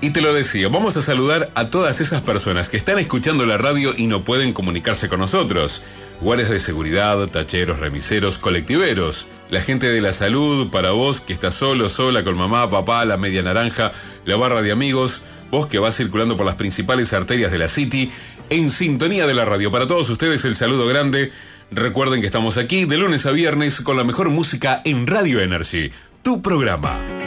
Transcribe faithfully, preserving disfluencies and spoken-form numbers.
Y te lo decía, vamos a saludar a todas esas personas que están escuchando la radio y no pueden comunicarse con nosotros. Guardias de seguridad, tacheros, remiseros, colectiveros. La gente de la salud, para vos que estás solo, sola, con mamá, papá, la media naranja, la barra de amigos. Vos que vas circulando por las principales arterias de la City, en sintonía de la radio. Para todos ustedes el saludo grande. Recuerden que estamos aquí de lunes a viernes con la mejor música en Radio Energy, tu programa.